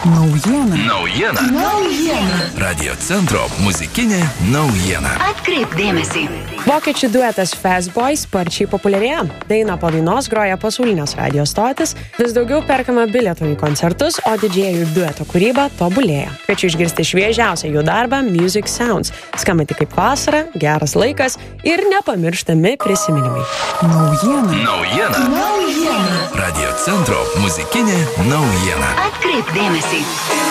Naujiena. Radio centro muzikinė naujiena. Atkreipk dėmesį. Vokiečių duetas Fastboy sparčiai populiarėja. Dainą po dainos groja pasaulinės radijo stotis, vis daugiau perkama bilietų į koncertus, o didžėjų dueto kūryba tobulėja. Kviečiu išgirsti šviežiausią jų darbą Music Sounds. Skambantį kaip vasara, geras laikas ir nepamirštami prisiminimai. Naujiena. Radio centro muzikinė naujiena. Atkreipk dėmesį.